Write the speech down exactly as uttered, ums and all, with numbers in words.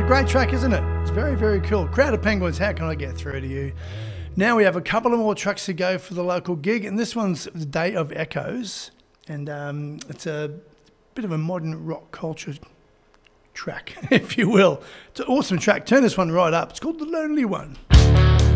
a great track, isn't it? It's very, very cool. Crowd of Penguins, how can I get through to you? Now we have a couple of more tracks to go for the local gig, and this one's the Day of Echoes, and um, it's a bit of a modern rock culture track, if you will. It's an awesome track. Turn this one right up. It's called The Lonely One.